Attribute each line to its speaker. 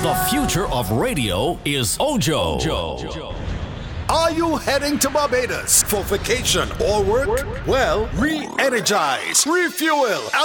Speaker 1: The future of radio is Ojo.
Speaker 2: Are you heading to Barbados for vacation or work? Well, re-energize, refuel,